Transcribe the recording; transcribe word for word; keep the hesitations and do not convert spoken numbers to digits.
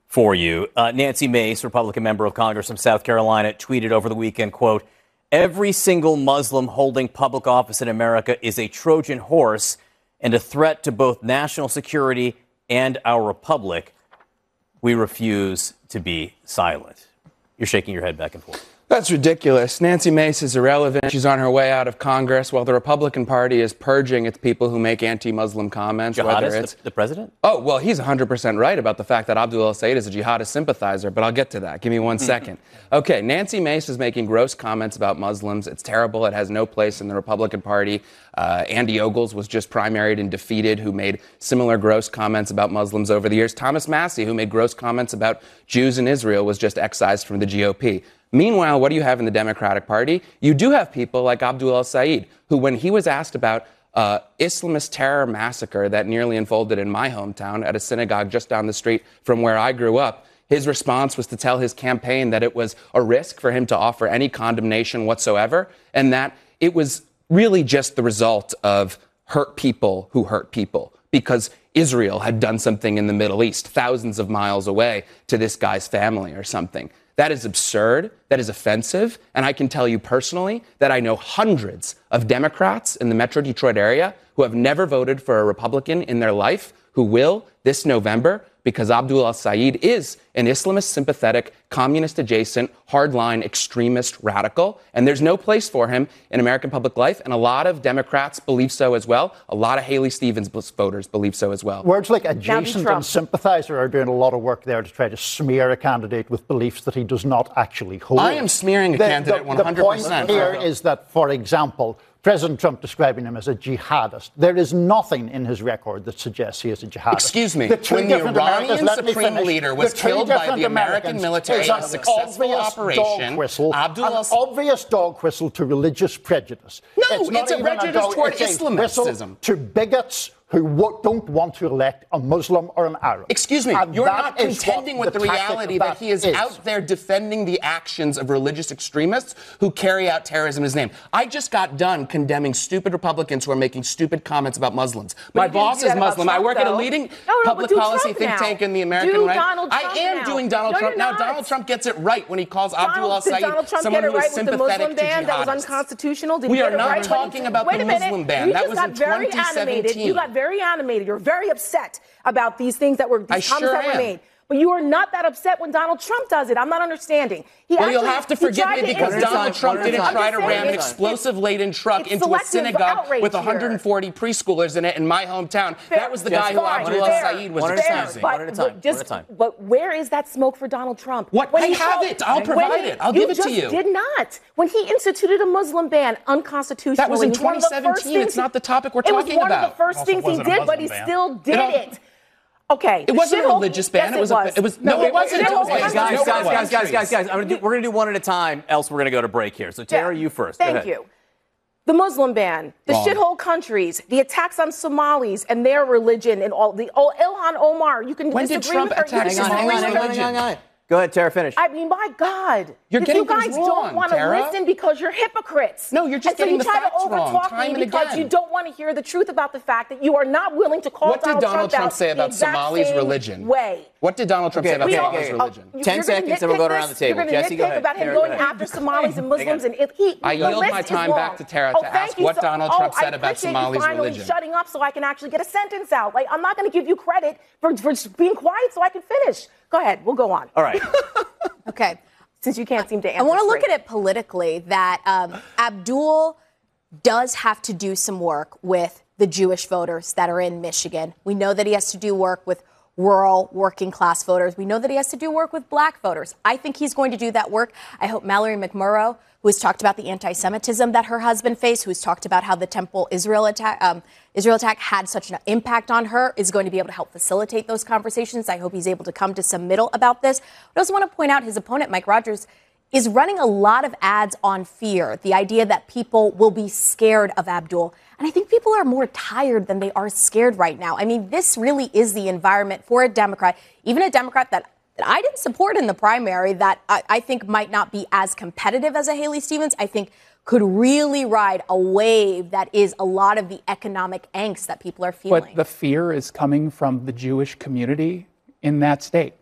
for you. Uh, Nancy Mace, Republican member of Congress from South Carolina, tweeted over the weekend, quote, "Every single Muslim holding public office in America is a Trojan horse and a threat to both national security and our republic. We refuse to be silent." You're shaking your head back and forth. That's ridiculous. Nancy Mace is irrelevant. She's on her way out of Congress while the Republican Party is purging its people who make anti-Muslim comments. Jihadist, whether it's the, the president? Oh, well, he's one hundred percent right about the fact that Abdul El-Sayed is a jihadist sympathizer, but I'll get to that. Give me one second. Okay, Nancy Mace is making gross comments about Muslims. It's terrible. It has no place in the Republican Party. Uh, Andy Ogles was just primaried and defeated, who made similar gross comments about Muslims over the years. Thomas Massie, who made gross comments about Jews in Israel, was just excised from the G O P. Meanwhile, what do you have in the Democratic Party? You do have people like Abdul El-Sayed, who, when he was asked about uh, Islamist terror massacre that nearly unfolded in my hometown at a synagogue just down the street from where I grew up, his response was to tell his campaign that it was a risk for him to offer any condemnation whatsoever, and that it was really just the result of hurt people who hurt people, because Israel had done something in the Middle East, thousands of miles away, to this guy's family or something. That is absurd. That is offensive. And I can tell you personally that I know hundreds of Democrats in the Metro Detroit area who have never voted for a Republican in their life who will this November, because Abdul El-Sayed is an Islamist-sympathetic, communist-adjacent, hardline, extremist radical, and there's no place for him in American public life, and a lot of Democrats believe so as well. A lot of Haley Stevens voters believe so as well. Words like adjacent and sympathizer are doing a lot of work there to try to smear a candidate with beliefs that he does not actually hold. I am smearing a the, candidate the, one hundred percent. The point here is that, for example, President Trump describing him as a jihadist. There is nothing in his record that suggests he is a jihadist. Excuse me. The when the Iranian Supreme Leader was killed by the American military in a successful operation, Abdul An obvious dog whistle to religious prejudice. No, it's, it's a prejudice a toward Islamism. To bigots who w- don't want to elect a Muslim or an Arab. Excuse me, and you're not contending with the, the reality that, that he is, is out there defending the actions of religious extremists who carry out terrorism in his name. I just got done condemning stupid Republicans who are making stupid comments about Muslims. But My boss is Muslim. Trump, I work though. at a leading no, no, public policy think now. tank in the American do right. Donald Trump I am now. doing Donald no, Trump. Now, not. Donald Trump gets it right when he calls Abdul El-Sayed someone who is right sympathetic to jihadists. That was unconstitutional. Did we are get it not right talking about Wait the a minute. Muslim ban. You that just was got in very twenty seventeen. animated. You got very animated. You're very upset about these things that were these I comments sure that am. were made. But you are not that upset when Donald Trump does it. I'm not understanding. He well, actually, you'll have to forgive me because to Donald Trump didn't try to ram an it's, explosive-laden truck it's into a synagogue with one hundred forty here. preschoolers in it in my hometown. Fair. That was the Yes, guy who fine. Abdul El-Sayed was excusing. But, one at a time. Just, one at a time. But where is that smoke for Donald Trump? What? When I he have held, it. I'll provide he, it. I'll give it to you. You just did not. When he instituted a Muslim ban unconstitutionally. That was in twenty seventeen. It's not the topic we're talking about. It was one of the first things he did, but he still did it. Okay. It wasn't a religious ban. Yes, it was. it was. A, it was. No, no it wasn't. Guys, It was, guys, guys, guys, guys, guys, guys. I'm gonna do, we're going to do one at a time, else we're going to go to break here. So, Tara, yeah. you first. Thank you. The Muslim ban, the Wrong. shithole countries, the attacks on Somalis and their religion, and all the oh, Ilhan Omar. You can when disagree did Trump with her. attack Somali's religion? Go ahead, Tara, finish. I mean, my God. You're you getting guys things don't wrong, want to Tara. listen because you're hypocrites. No, you're just and so getting you the try facts to wrong, overtalk time me and because again. you don't want to hear the truth about the fact that you are not willing to call What did Donald, Donald Trump out say about the exact Somali's same religion? Way. What did Donald Trump Okay, say about okay, Somali's okay. religion? Oh, Ten seconds, and we'll go around the table. You're Jesse, go nitpick ahead. about him Tara, going go ahead. after Somalis and Muslims, and it, he. I the yield list my is time back long. to Tara oh, to ask you what so, Donald oh, Trump said I about appreciate Somali's you finally religion. shutting up so I can actually get a sentence out. Like, I'm not going to give you credit for, for being quiet so I can finish. Go ahead. We'll go on. All right. Okay. Since you can't seem to answer. I want to look straight. at it politically, that um, Abdul does have to do some work with the Jewish voters that are in Michigan. We know that he has to do work with rural working class voters. We know that he has to do work with black voters. I think he's going to do that work. I hope Mallory McMurrow, who has talked about the anti-Semitism that her husband faced, who's talked about how the Temple Israel attack, um, Israel attack had such an impact on her, is going to be able to help facilitate those conversations. I hope he's able to come to some middle about this. But I also want to point out his opponent, Mike Rogers, is running a lot of ads on fear, the idea that people will be scared of Abdul. And I think people are more tired than they are scared right now. I mean, this really is the environment for a Democrat, even a Democrat that, that I didn't support in the primary, that I, I think might not be as competitive as a Haley Stevens. I think could really ride a wave that is a lot of the economic angst that people are feeling. But the fear is coming from the Jewish community in that state.